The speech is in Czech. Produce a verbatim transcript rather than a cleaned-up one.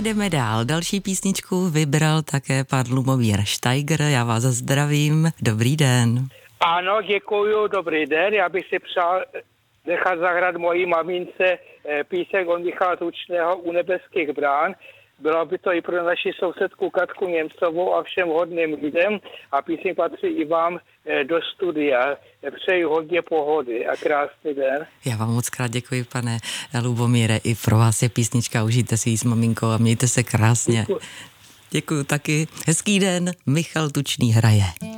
jdeme dál. Další písničku vybral také pan Lubomír Steiger. Já vás zdravím. Dobrý den. Ano, děkuju, dobrý den. Já bych si přál nechat zahrát mojí mamince písek od Michala Tučného U nebeských brán. Bylo by to i pro naši sousedku Katku Němcovou a všem hodným lidem a písně patří i vám do studia. Přeji hodně pohody a krásný den. Já vám moc krát děkuji, pane Lubomíre. I pro vás je písnička, užijte si ji s maminkou a mějte se krásně. Děkuji, děkuji taky. Hezký den, Michal Tučný hraje.